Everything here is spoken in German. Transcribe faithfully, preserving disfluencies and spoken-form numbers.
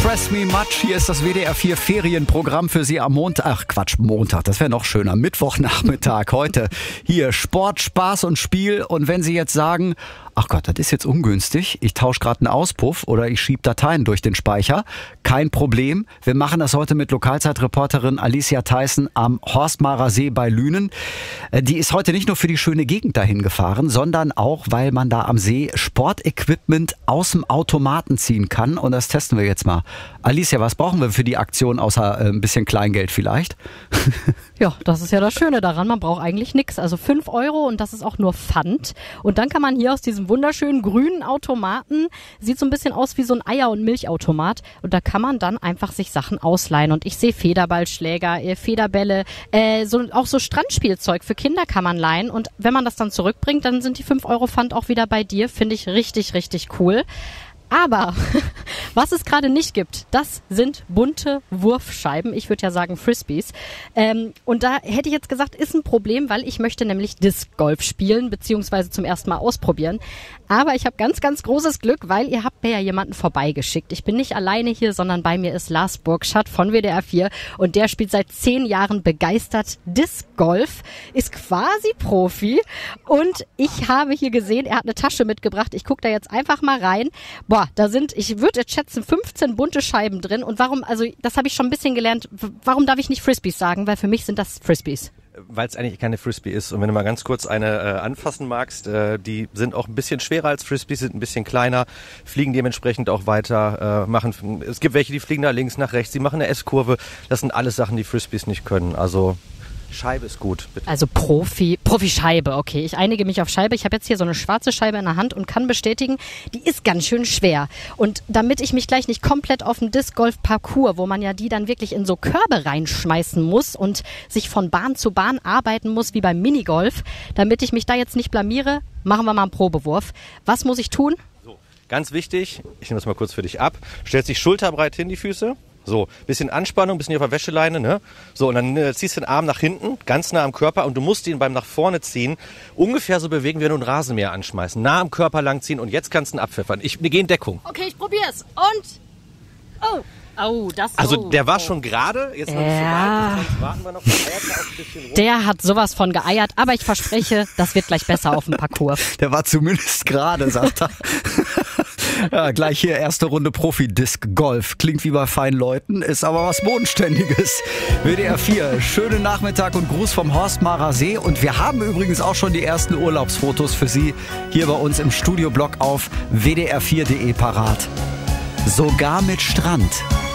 Impress Me Much. Hier ist das W D R vier Ferienprogramm für Sie am Montag. Ach Quatsch, Montag, das wäre noch schöner. Mittwochnachmittag heute. Hier Sport, Spaß und Spiel. Und wenn Sie jetzt sagen, ach Gott, das ist jetzt ungünstig, ich tausche gerade einen Auspuff oder ich schiebe Dateien durch den Speicher, kein Problem. Wir machen das heute mit Lokalzeitreporterin Alicia Theissen am Horstmarer See bei Lünen. Die ist heute nicht nur für die schöne Gegend dahin gefahren, sondern auch, weil man da am See Sportequipment aus dem Automaten ziehen kann. Und das testen wir jetzt mal. Alicia, was brauchen wir für die Aktion, außer äh, ein bisschen Kleingeld vielleicht? Ja, das ist ja das Schöne daran. Man braucht eigentlich nichts. Also fünf Euro und das ist auch nur Pfand. Und dann kann man hier aus diesem wunderschönen grünen Automaten, sieht so ein bisschen aus wie so ein Eier- und Milchautomat. Und da kann man dann einfach sich Sachen ausleihen. Und ich sehe Federballschläger, äh, Federbälle, äh, so, auch so Strandspielzeug für Kinder kann man leihen. Und wenn man das dann zurückbringt, dann sind die fünf Euro Pfand auch wieder bei dir. Finde ich richtig, richtig cool. Aber was es gerade nicht gibt, das sind bunte Wurfscheiben. Ich würde ja sagen Frisbees. Ähm, und da hätte ich jetzt gesagt, ist ein Problem, weil ich möchte nämlich Disc Golf spielen, beziehungsweise zum ersten Mal ausprobieren. Aber ich habe ganz, ganz großes Glück, weil ihr habt mir ja jemanden vorbeigeschickt. Ich bin nicht alleine hier, sondern bei mir ist Lars Burgschat von W D R vier und der spielt seit zehn Jahren begeistert Disc Golf, ist quasi Profi und ich habe hier gesehen, er hat eine Tasche mitgebracht. Ich gucke da jetzt einfach mal rein. Boah, da sind, ich würde jetzt schätzen, fünfzehn bunte Scheiben drin. Und warum, also das habe ich schon ein bisschen gelernt, warum darf ich nicht Frisbees sagen? Weil für mich sind das Frisbees. Weil es eigentlich keine Frisbee ist. Und wenn du mal ganz kurz eine äh, anfassen magst, äh, die sind auch ein bisschen schwerer als Frisbees, sind ein bisschen kleiner, fliegen dementsprechend auch weiter, äh, machen, es gibt welche, die fliegen nach links, nach rechts, die machen eine S-Kurve. Das sind alles Sachen, die Frisbees nicht können. Also Scheibe ist gut, bitte. Also Profi, Profi-Scheibe, okay. Ich einige mich auf Scheibe. Ich habe jetzt hier so eine schwarze Scheibe in der Hand und kann bestätigen, die ist ganz schön schwer. Und damit ich mich gleich nicht komplett auf den Disc-Golf-Parcours, wo man ja die dann wirklich in so Körbe reinschmeißen muss und sich von Bahn zu Bahn arbeiten muss, wie beim Minigolf, damit ich mich da jetzt nicht blamiere, machen wir mal einen Probewurf. Was muss ich tun? So, ganz wichtig, ich nehme das mal kurz für dich ab. Stellst dich schulterbreit hin, die Füße. So, bisschen Anspannung, bisschen hier auf der Wäscheleine, ne? So, und dann äh, ziehst du den Arm nach hinten, ganz nah am Körper und du musst ihn beim nach vorne ziehen ungefähr so bewegen, wie wenn du einen Rasenmäher anschmeißen. Nah am Körper lang ziehen und jetzt kannst du ihn abpfeffern. Ich, wir gehen Deckung. Okay, ich probier's. Und? Oh. Oh, das Also oh, der war oh. schon gerade, jetzt noch ja. nicht so weit, warten wir noch, der eiert ja auch ein bisschen rum. Der hat sowas von geeiert, aber ich verspreche, das wird gleich besser auf dem Parcours. Der war zumindest gerade, sagt er. Ja, gleich hier erste Runde Profi-Disc-Golf. Klingt wie bei feinen Leuten, ist aber was Bodenständiges. W D R vier, schönen Nachmittag und Gruß vom Horstmarer See. Und wir haben übrigens auch schon die ersten Urlaubsfotos für Sie hier bei uns im Studioblock auf w d r vier punkt de parat. Sogar mit Strand.